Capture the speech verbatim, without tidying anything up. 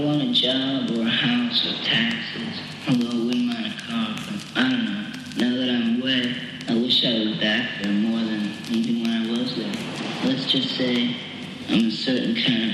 I want a job or a house or taxes. Although I wouldn't mind a car, but I don't know. Now that I'm away, I wish I was back there more than even when I was there. Let's just say I'm a certain kind of